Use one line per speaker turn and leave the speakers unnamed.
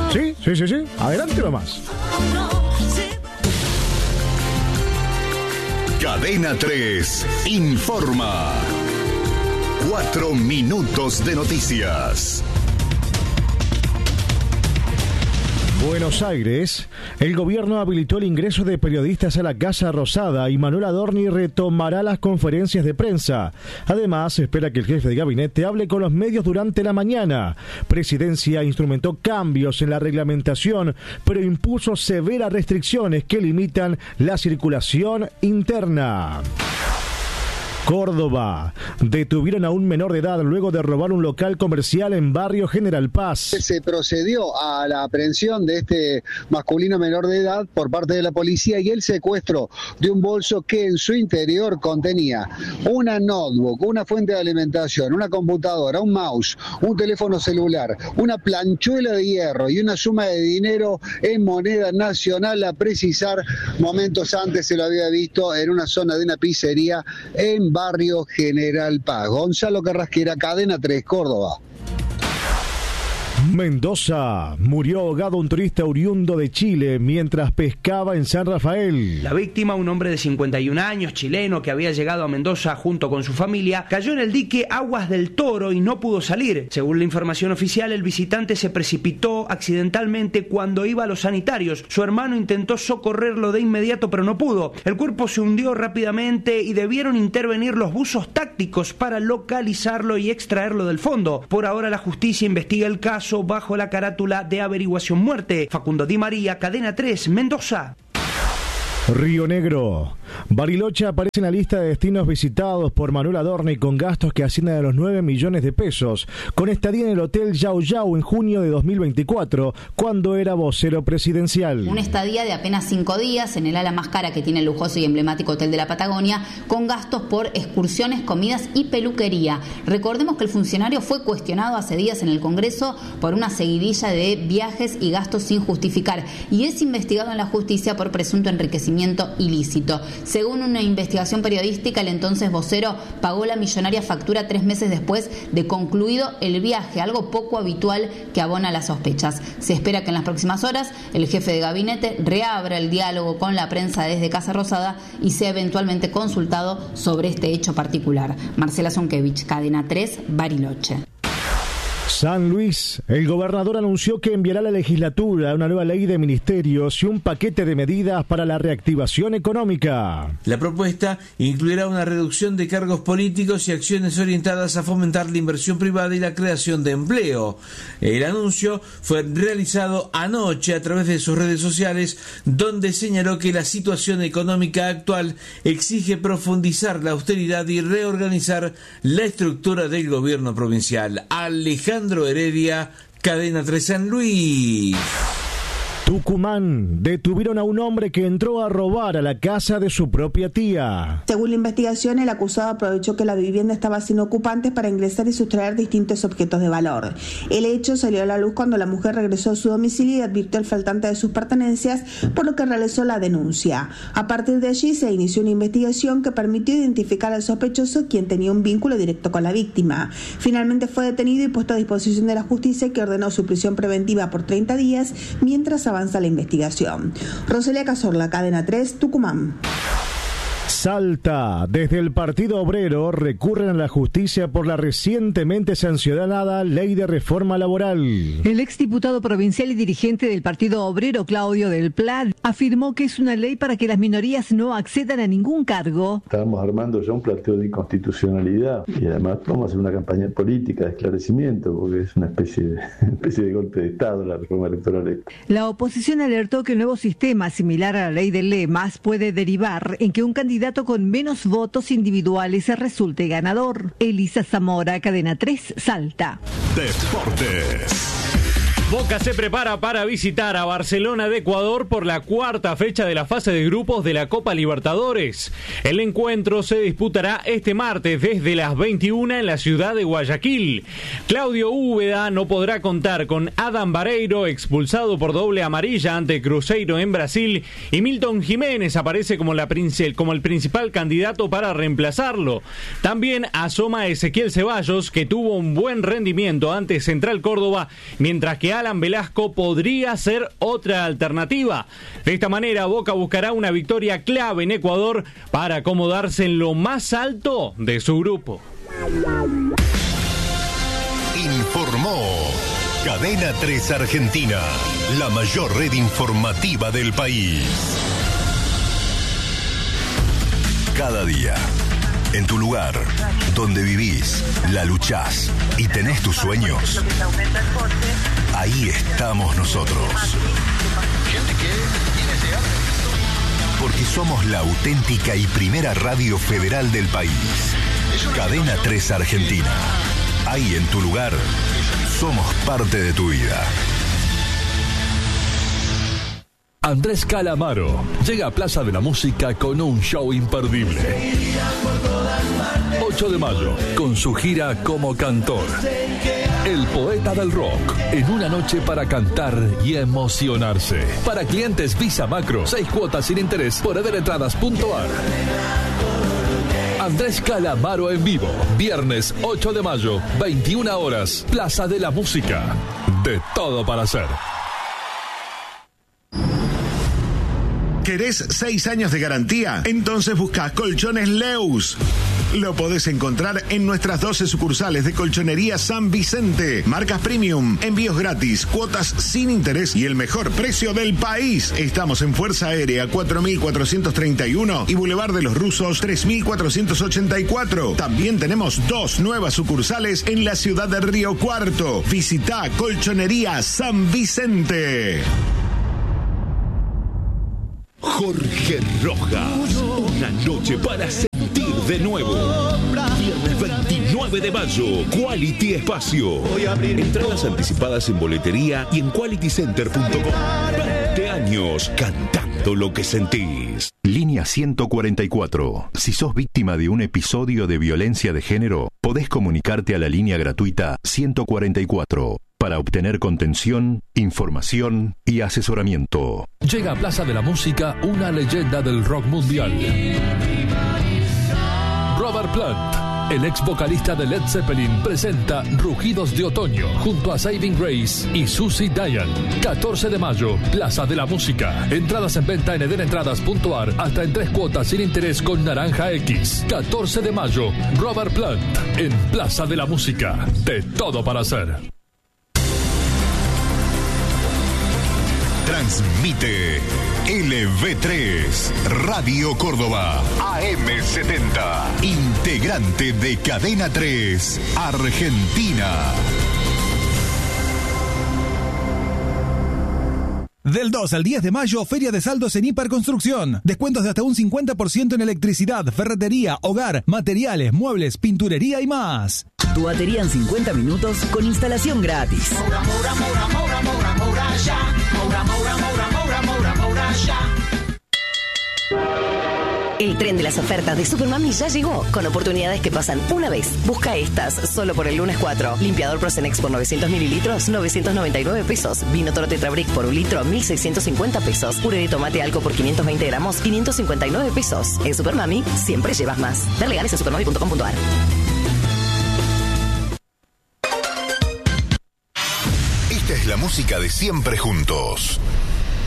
Sí. Adelante nomás.
Cadena 3 informa. 4 minutos de noticias.
Buenos Aires, el gobierno habilitó el ingreso de periodistas a la Casa Rosada y Manuel Adorni retomará las conferencias de prensa. Además, se espera que el jefe de gabinete hable con los medios durante la mañana. Presidencia instrumentó cambios en la reglamentación, pero impuso severas restricciones que limitan la circulación interna. Córdoba. Detuvieron a un menor de edad luego de robar un local comercial en barrio General Paz.
Se procedió a la aprehensión de este masculino menor de edad por parte de la policía y el secuestro de un bolso que en su interior contenía una notebook, una fuente de alimentación, una computadora, un mouse, un teléfono celular, una planchuela de hierro y una suma de dinero en moneda nacional. A precisar, momentos antes se lo había visto en una zona de una pizzería en barrio General Paz. Gonzalo Carrasquera, Cadena 3, Córdoba.
Mendoza. Murió ahogado un turista oriundo de Chile mientras pescaba en San Rafael.
La víctima, un hombre de 51 años, chileno, que había llegado a Mendoza junto con su familia, cayó en el dique Aguas del Toro y no pudo salir. Según la información oficial, el visitante se precipitó accidentalmente cuando iba a los sanitarios. Su hermano intentó socorrerlo de inmediato, pero no pudo. El cuerpo se hundió rápidamente y debieron intervenir los buzos tácticos para localizarlo y extraerlo del fondo. Por ahora, la justicia investiga el caso bajo la carátula de averiguación muerte. Facundo Di María, Cadena 3, Mendoza.
Río Negro. Bariloche aparece en la lista de destinos visitados por Manuel Adorni con gastos que ascienden a los 9 millones de pesos, con estadía en el Hotel Yao Yao en junio de 2024, cuando era vocero presidencial.
Una estadía de apenas 5 días en el ala más cara que tiene el lujoso y emblemático Hotel de la Patagonia, con gastos por excursiones, comidas y peluquería. Recordemos que el funcionario fue cuestionado hace días en el Congreso por una seguidilla de viajes y gastos sin justificar y es investigado en la justicia por presunto enriquecimiento ilícito. Según una investigación periodística, el entonces vocero pagó la millonaria factura 3 meses después de concluido el viaje, algo poco habitual que abona las sospechas. Se espera que en las próximas horas el jefe de gabinete reabra el diálogo con la prensa desde Casa Rosada y sea eventualmente consultado sobre este hecho particular. Marcela Zonkevich, Cadena 3, Bariloche.
San Luis. El gobernador anunció que enviará a la legislatura una nueva ley de ministerios y un paquete de medidas para la reactivación económica.
La propuesta incluirá una reducción de cargos políticos y acciones orientadas a fomentar la inversión privada y la creación de empleo. El anuncio fue realizado anoche a través de sus redes sociales, donde señaló que la situación económica actual exige profundizar la austeridad y reorganizar la estructura del gobierno provincial. Alejandro Heredia, Cadena 3 San Luis.
Tucumán. Detuvieron a un hombre que entró a robar a la casa de su propia tía.
Según la investigación, el acusado aprovechó que la vivienda estaba sin ocupantes para ingresar y sustraer distintos objetos de valor. El hecho salió a la luz cuando la mujer regresó a su domicilio y advirtió al faltante de sus pertenencias, por lo que realizó la denuncia. A partir de allí se inició una investigación que permitió identificar al sospechoso, quien tenía un vínculo directo con la víctima. Finalmente fue detenido y puesto a disposición de la justicia, que ordenó su prisión preventiva por 30 días mientras avanza la investigación. Roselia Cazorla, Cadena 3, Tucumán.
Salta. Desde el Partido Obrero recurren a la justicia por la recientemente sancionada Ley de Reforma Laboral.
El exdiputado provincial y dirigente del Partido Obrero, Claudio Del Plat, afirmó que es una ley para que las minorías no accedan a ningún cargo.
Estábamos armando ya un planteo de inconstitucionalidad y además vamos a hacer una campaña política de esclarecimiento, porque es una especie de golpe de Estado la reforma electoral.
La oposición alertó que el nuevo sistema, similar a la ley de lemas, puede derivar en que un candidato con menos votos individuales resulte ganador. Elisa Zamora, Cadena 3, Salta.
Deportes.
Boca se prepara para visitar a Barcelona de Ecuador por la cuarta fecha de la fase de grupos de la Copa Libertadores. El encuentro se disputará este martes desde las 21 en la ciudad de Guayaquil. Claudio Úbeda no podrá contar con Adam Vareiro, expulsado por doble amarilla ante Cruzeiro en Brasil, y Milton Jiménez aparece como el principal candidato para reemplazarlo. También asoma Ezequiel Ceballos, que tuvo un buen rendimiento ante Central Córdoba, mientras que Alan Velasco podría ser otra alternativa. De esta manera, Boca buscará una victoria clave en Ecuador para acomodarse en lo más alto de su grupo.
Informó Cadena 3 Argentina, la mayor red informativa del país. Cada día, en tu lugar, donde vivís, la luchás y tenés tus sueños, ahí estamos nosotros. Porque somos la auténtica y primera radio federal del país. Cadena 3 Argentina. Ahí en tu lugar, somos parte de tu vida.
Andrés Calamaro llega a Plaza de la Música con un show imperdible. 8 de mayo, con su gira como cantor. El poeta del rock, en una noche para cantar y emocionarse. Para clientes Visa Macro, 6 cuotas sin interés por Edelentradas.ar. Andrés Calamaro en vivo, viernes 8 de mayo, 21 horas, Plaza de la Música. De todo para hacer.
¿Querés 6 años de garantía? Entonces busca Colchones Leus. Lo podés encontrar en nuestras 12 sucursales de Colchonería San Vicente. Marcas premium, envíos gratis, cuotas sin interés y el mejor precio del país. Estamos en Fuerza Aérea 4431 y Boulevard de los Rusos 3484. También tenemos 2 nuevas sucursales en la ciudad de Río Cuarto. Visita Colchonería San Vicente.
Jorge Rojas, una noche para sentir de nuevo. Viernes 29 de mayo, Quality Espacio. Entradas anticipadas en boletería y en qualitycenter.com. 20 años cantando lo que sentís.
Línea 144. Si sos víctima de un episodio de violencia de género, podés comunicarte a la línea gratuita 144. Para obtener contención, información y asesoramiento.
Llega a Plaza de la Música una leyenda del rock mundial. Robert Plant, el ex vocalista de Led Zeppelin, presenta Rugidos de Otoño junto a Saving Grace y Susie Diane. 14 de mayo, Plaza de la Música. Entradas en venta en edelentradas.ar hasta en 3 cuotas sin interés con Naranja X. 14 de mayo, Robert Plant en Plaza de la Música. De todo para hacer.
Transmite LV3, Radio Córdoba, AM70, integrante de Cadena 3, Argentina.
Del 2 al 10 de mayo, Feria de Saldos en Hiperconstrucción. Descuentos de hasta un 50% en electricidad, ferretería, hogar, materiales, muebles, pinturería y más.
Tu batería en 50 minutos con instalación gratis.
El tren de las ofertas de Supermami ya llegó, con oportunidades que pasan una vez. Busca estas, solo por el lunes 4. Limpiador Prosenex por 900 mililitros, 999 pesos. Vino Toro Tetrabric por 1 litro, 1.650 pesos. Puré de tomate Alco por 520 gramos, 559 pesos. En Supermami, siempre llevas más. Ver legales en supermami.com.ar.
Esta es la música de siempre juntos.